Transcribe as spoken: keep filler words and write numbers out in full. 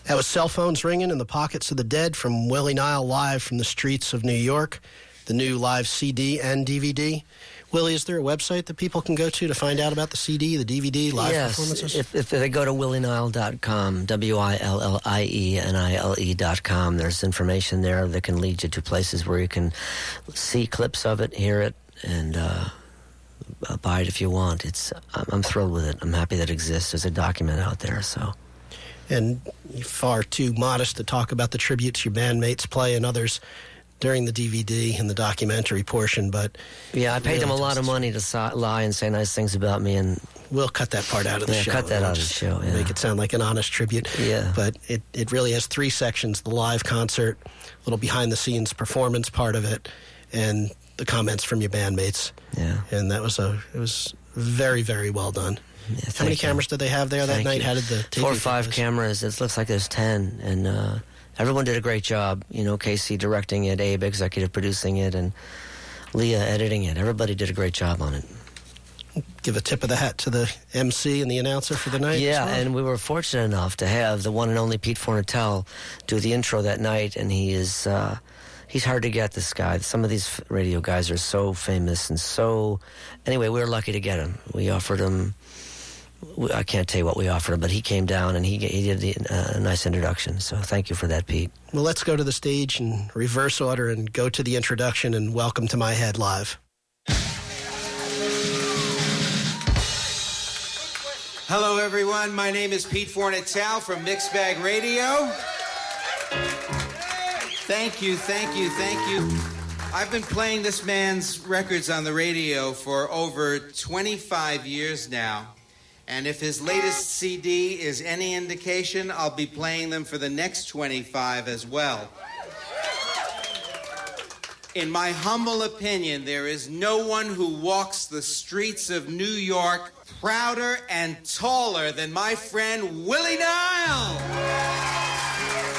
That was Cell Phones Ringing in the Pockets of the Dead from Willie Nile live from the streets of New York, the new live C D and D V D. Willie, is there a website that people can go to to find out about the C D, the D V D, live yes, performances? If, if they go to willie nile dot com, W I L L I E N I L E dot com, there's information there that can lead you to places where you can see clips of it, hear it, and uh, buy it if you want. It's I'm, I'm thrilled with it. I'm happy that it exists. There's a document out there, so... And you're far too modest to talk about the tributes your bandmates play and others during the D V D and the documentary portion, but... Yeah, I paid really them a lot of money to so- lie and say nice things about me, and... We'll cut that part out of the yeah, show. cut that we'll out of the show, yeah. Make it sound like an honest tribute. Yeah. But it, it really has three sections: the live concert, a little behind-the-scenes performance part of it, and the comments from your bandmates. Yeah. And that was a it was very, very well done. Yeah, How many you. cameras did they have there Thank that night? you. How did the Four or taping five take place? cameras. It looks like there's ten, and uh, everyone did a great job. You know, Casey directing it, Abe executive producing it, and Leah editing it. Everybody did a great job on it. Give a tip of the hat to the M C and the announcer for the night. Yeah, as well. and we were fortunate enough to have the one and only Pete Fornatale do the intro that night, and he is uh, he's hard to get, this guy. Some of these radio guys are so famous and so... Anyway, we were lucky to get him. We offered him... I can't tell you what we offered him, but he came down and he, he did the, uh, a nice introduction. So thank you for that, Pete. Well, let's go to the stage in reverse order and go to the introduction and Welcome to My Head live. Hello, everyone. My name is Pete Fornatale from Mixed Bag Radio. Thank you, thank you, thank you. I've been playing this man's records on the radio for over twenty-five years now. And if his latest C D is any indication, I'll be playing them for the next twenty-five as well. In my humble opinion, there is no one who walks the streets of New York prouder and taller than my friend Willie Nile.